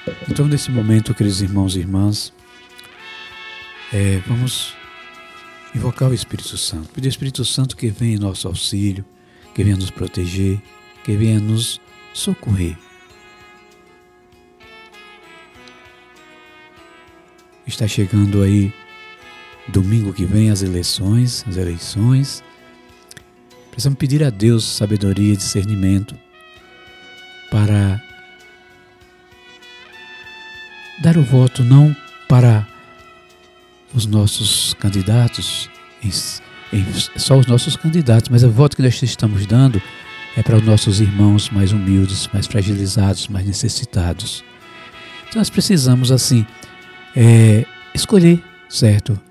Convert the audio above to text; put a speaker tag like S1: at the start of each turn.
S1: Então, nesse momento, queridos irmãos e irmãs, vamos invocar o Espírito Santo. Pedir ao Espírito Santo que venha em nosso auxílio, que venha nos proteger, que venha nos socorrer. Está chegando aí domingo que vem as eleições. Precisamos pedir a Deus sabedoria e discernimento para dar o voto não para os nossos candidatos, só os nossos candidatos, mas o voto que nós estamos dando é para os nossos irmãos mais humildes, mais fragilizados, mais necessitados. Então nós precisamos assim escolher, certo?